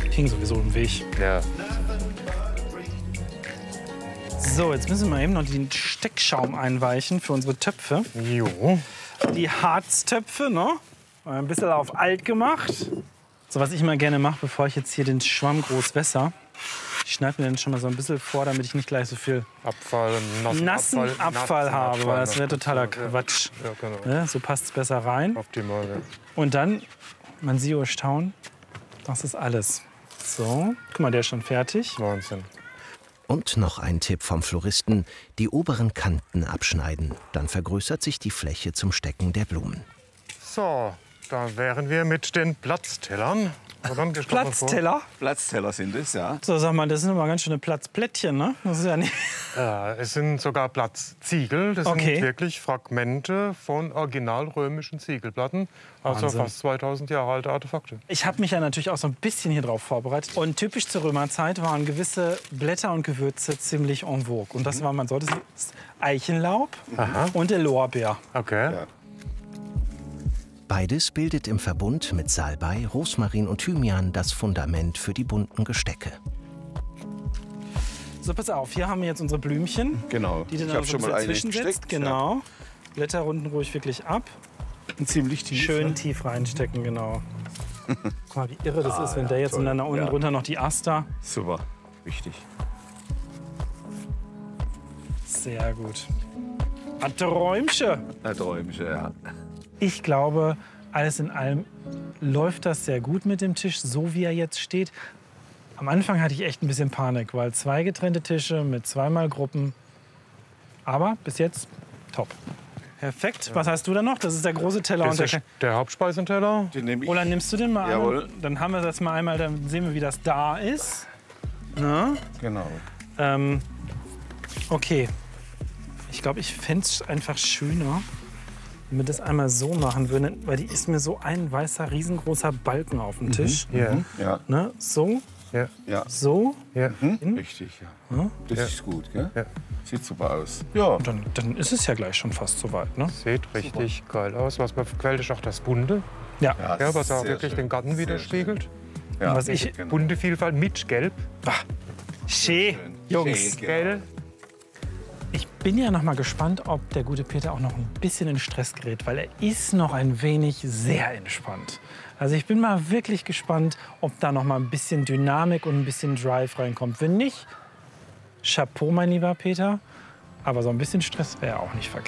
hing sowieso im Weg. Ja. So, jetzt müssen wir eben noch den Steckschaum einweichen für unsere Töpfe. Jo. Die Harztöpfe, ne? Ein bisschen auf alt gemacht. So, was ich immer gerne mache, bevor ich jetzt hier den Schwamm groß wässer, ich schneide mir den schon mal so ein bisschen vor, damit ich nicht gleich so viel Abfall, nassen Abfall habe, weil das wäre totaler Quatsch. Ja, genau. Ne? So passt es besser rein. Optimal, ja. Und dann, man sieht euch staunen, das ist alles. So, guck mal, der ist schon fertig. Wahnsinn. Und noch ein Tipp vom Floristen, die oberen Kanten abschneiden. Dann vergrößert sich die Fläche zum Stecken der Blumen. So, da wären wir mit den Platztellern. Platzteller? Platzteller sind es, ja. So, sag mal, das sind aber ganz schöne Platzplättchen, ne? Das ist ja nicht... Es sind sogar Platzziegel. Das Okay. sind wirklich Fragmente von originalrömischen Ziegelplatten. Also Wahnsinn. fast 2000 Jahre alte Artefakte. Ich habe mich ja natürlich auch so ein bisschen hier drauf vorbereitet. Und typisch zur Römerzeit waren gewisse Blätter und Gewürze ziemlich en vogue. Und das war, man sollte es, Eichenlaub und der Lorbeer. Okay. Ja. Beides bildet im Verbund mit Salbei, Rosmarin und Thymian das Fundament für die bunten Gestecke. So, pass auf, hier haben wir jetzt unsere Blümchen, Genau. die du Ich dann habe so schon mal ein eine bisschen zwischensetzt. gesteckt. Genau. Blätter runden ruhig wirklich ab. Ja. Ziemlich tief. Schön ne? tief reinstecken, genau. Guck mal, wie irre das ist, wenn der jetzt toll. und dann da unten Ja. drunter noch die Aster. Super. Wichtig. Sehr gut. Ein Träumchen. Ein Träumchen, ja. Ich glaube, alles in allem läuft das sehr gut mit dem Tisch, so wie er jetzt steht. Am Anfang hatte ich echt ein bisschen Panik, weil 2 getrennte Tische mit 2-mal Gruppen. Aber bis jetzt top. Perfekt. Was hast du da noch? Das ist der große Teller. Das Und der ist der Hauptspeisenteller. Den nehme ich. Roland, nimmst du den mal Jawohl. an? Dann haben wir das mal einmal, dann sehen wir, wie das da ist. Na? Genau. Okay. Ich glaube, ich fände es einfach schöner, wenn wir das einmal so machen würden, weil die ist mir so ein weißer, riesengroßer Balken auf dem Tisch. Ja. Ja. Ne? So, Ja. Ja. so. Ja. Richtig, ja. Das Ja. ist gut, gell? Ja. Sieht super aus. Ja. Und dann ist es ja gleich schon fast soweit. Ne? Sieht richtig geil aus. Was mir gefällt, ist auch das Bunte. Ja. Ja, was auch sehr wirklich schön. den Garten Sehr widerspiegelt. schön. Ja. Was ich- genau. Bunte Vielfalt mit Gelb. Schön, Jungs. Schön, genau. Gell? Ich bin ja noch mal gespannt, ob der gute Peter auch noch ein bisschen in Stress gerät, weil er ist noch ein wenig sehr entspannt. Also ich bin mal wirklich gespannt, ob da noch mal ein bisschen Dynamik und ein bisschen Drive reinkommt. Wenn nicht, Chapeau, mein lieber Peter. Aber so ein bisschen Stress wäre auch nicht verkehrt.